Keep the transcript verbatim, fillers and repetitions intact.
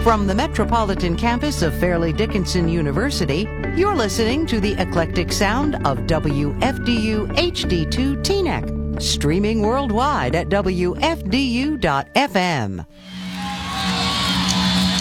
From the metropolitan campus of Fairleigh Dickinson University, you're listening to the eclectic sound of W F D U H D two Teaneck, streaming worldwide at W F D U dot F M.